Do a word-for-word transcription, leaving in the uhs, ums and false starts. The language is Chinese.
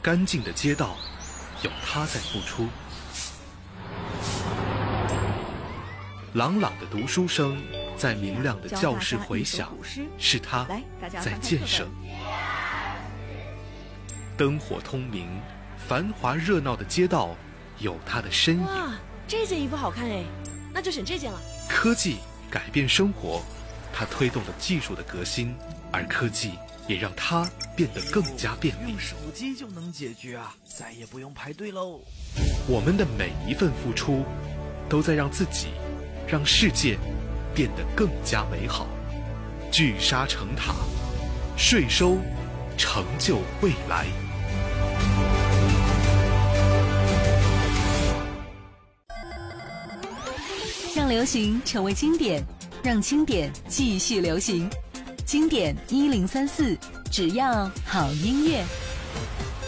干净的街道，有他在付出；朗朗的读书声在明亮的教室回响，是他在建设；灯火通明、繁华热闹的街道，有他的身影。 哇，这件衣服好看哎，那就选这件了。 科技改变生活，它推动了技术的革新，而科技也让它变得更加便利。 用手机就能解决啊，再也不用排队喽。 我们的每一份付出，都在让自己、让世界变得更加美好。聚沙成塔，税收成就未来。 让流行成为经典，让经典继续流行。经典一零三四，只要好音乐。